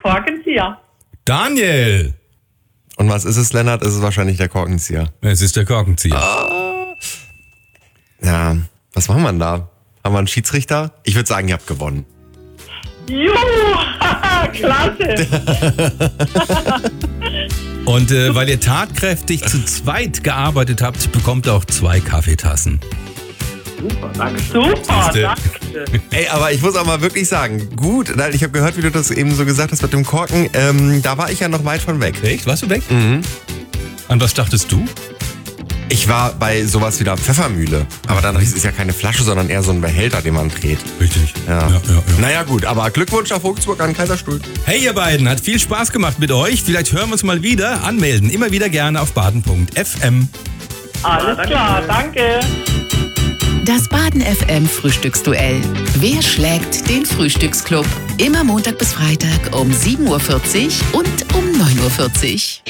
Korkenzieher. Daniel. Und was ist es, Lennart? Es ist wahrscheinlich der Korkenzieher. Es ist der Korkenzieher. Ja, was machen wir denn da? Haben wir einen Schiedsrichter? Ich würde sagen, ihr habt gewonnen. Juhu, klasse. Und weil ihr tatkräftig zu zweit gearbeitet habt, bekommt ihr auch 2 Kaffeetassen. Super, danke. Ey, aber ich muss auch mal wirklich sagen, gut, ich habe gehört, wie du das eben so gesagt hast mit dem Korken. Da war ich ja noch weit von weg. Echt? Warst du weg? Mhm. An was dachtest du? Ich war bei sowas wie der Pfeffermühle. Aber dann ist es ja keine Flasche, sondern eher so ein Behälter, den man dreht. Richtig. Ja. Naja gut, aber Glückwunsch nach Vogelsburg an Kaiserstuhl. Hey ihr beiden, hat viel Spaß gemacht mit euch. Vielleicht hören wir uns mal wieder. Anmelden, immer wieder gerne auf baden.fm. Alles klar, danke. Das Baden FM Frühstücksduell. Wer schlägt den Frühstücksclub? Immer Montag bis Freitag um 7.40 Uhr und um 9.40 Uhr.